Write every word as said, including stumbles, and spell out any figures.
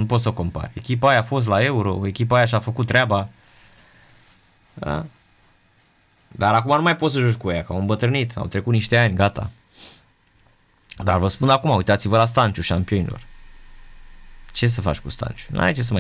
poți să o compari. Echipa aia a fost la Euro, echipa aia și-a făcut treaba. Da? Dar acum nu mai poți să joci cu ea, că au îmbătrânit, au trecut niște ani, gata. Dar vă spun acum, uitați-vă la Stanciu, șampionilor. Ce să faci cu Stanciu? Nu ai ce să mai